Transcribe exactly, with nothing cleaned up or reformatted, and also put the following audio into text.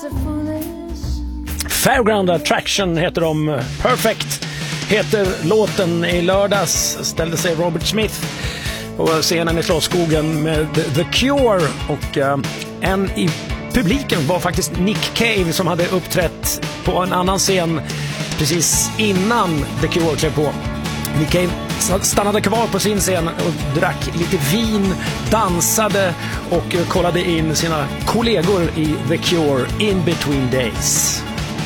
Fairground Attraction heter de. Perfect heter låten. I lördags ställde sig Robert Smith på scenen i Slottsskogen med The Cure, och uh, en i publiken var faktiskt Nick Cave som hade uppträtt på en annan scen precis innan The Cure klev på. Nick Cave stannade kvar på sin scen och drack lite vin, dansade och kollade in sina kollegor i The Cure in between days.